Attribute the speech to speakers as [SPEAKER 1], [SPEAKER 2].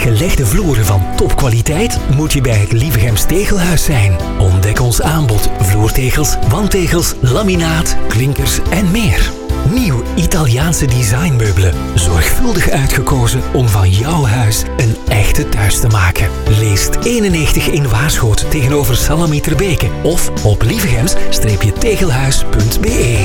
[SPEAKER 1] gelegde vloeren van topkwaliteit moet je bij het Lievegems Tegelhuis zijn. Ontdek ons aanbod: vloertegels, wandtegels, laminaat, klinkers en meer. Nieuw Italiaanse designmeubelen. Zorgvuldig uitgekozen om van jouw huis een echte thuis te maken. Leest 91 in Waarschoot tegenover Salami Terbeke of op lievegems-tegelhuis.be.